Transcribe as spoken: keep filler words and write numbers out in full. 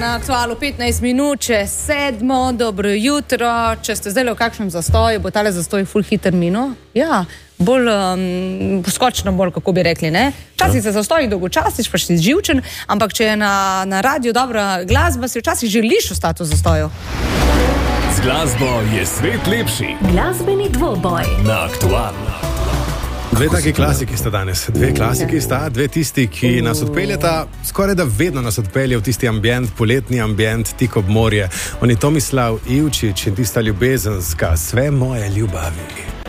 Na aktualu petnajst minut, če sedmo, dobro jutro. Če ste zdaj v kakšnem zastoju, bo tale zastoj ful hiter minil. Ja, bolj um, poskočno bolj, kako bi rekli, ne? Včasih se zastoji dolgočasiš, pa si živčen, ampak če je na, na radiju dobra glasba, si včasih želiš ostati v zastoju. Z glasbo je svet lepši. Glasbeni dvoboj Na aktualno. Dve taki klasiki sta danes, dve klasiki sta, dve tisti, ki nas odpeljata, skoraj da vedno nas odpelje v tisti ambient, poletni ambient, tik ob morje. On je Tomislav Ivčič in tista ljubezenska, sve moje ljubavi.